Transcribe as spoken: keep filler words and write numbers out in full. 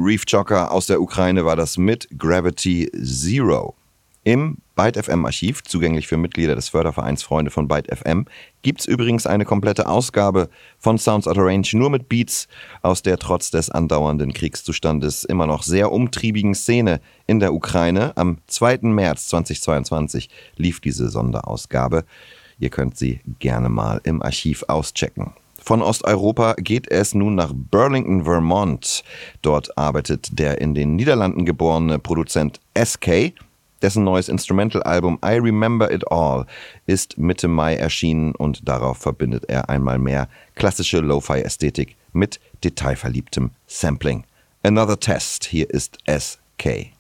Reef Jocker aus der Ukraine war das mit Gravity Zero. Im Byte F M-Archiv, zugänglich für Mitglieder des Fördervereins Freunde von Byte F M, gibt's übrigens eine komplette Ausgabe von Sounds Out of Range nur mit Beats aus der trotz des andauernden Kriegszustandes immer noch sehr umtriebigen Szene in der Ukraine. Am zweiten März zweitausendzweiundzwanzig lief diese Sonderausgabe. Ihr könnt sie gerne mal im Archiv auschecken. Von Osteuropa geht es nun nach Burlington, Vermont. Dort arbeitet der in den Niederlanden geborene Produzent S K. Dessen neues Instrumental-Album I Remember It All ist Mitte Mai erschienen und darauf verbindet er einmal mehr klassische Lo-Fi-Ästhetik mit detailverliebtem Sampling. Another Test, hier ist S K.